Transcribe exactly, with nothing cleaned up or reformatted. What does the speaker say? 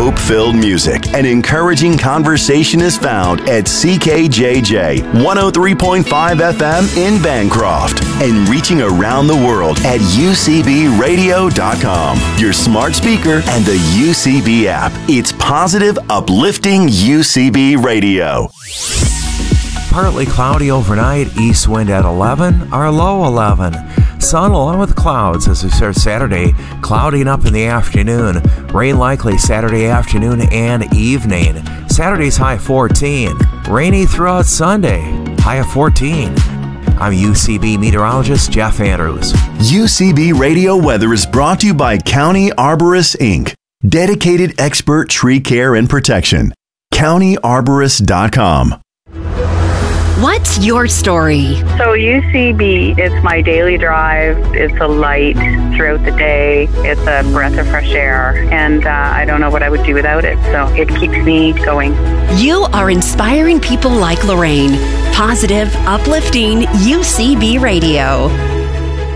hope-filled music and encouraging conversation is found at C K J J one oh three point five F M in Bancroft and reaching around the world at U C B radio dot com, your smart speaker, and the U C B app. It's positive, uplifting U C B radio. Partly cloudy overnight, east wind at eleven, our low eleven. Sun along with clouds as we start Saturday, clouding up in the afternoon. Rain likely Saturday afternoon and evening. Saturday's high fourteen. Rainy throughout Sunday, high of fourteen. I'm U C B meteorologist Jeff Andrews. U C B Radio Weather is brought to you by County Arborists, Incorporated. Dedicated expert tree care and protection. county arborist dot com. What's your story? So U C B, it's my daily drive. It's a light throughout the day. It's a breath of fresh air. And uh, I don't know what I would do without it. So it keeps me going. You are inspiring people like Lorraine. Positive, uplifting U C B Radio.